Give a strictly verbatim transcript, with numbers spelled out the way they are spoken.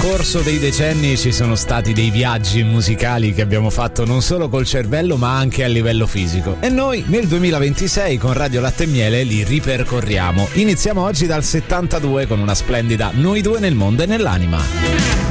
corso dei decenni ci sono stati dei viaggi musicali che abbiamo fatto non solo col cervello ma anche a livello fisico, e noi nel duemilaventisei con Radio Latte e Miele li ripercorriamo. Iniziamo oggi dal settantadue con una splendida Noi due nel mondo e nell'anima.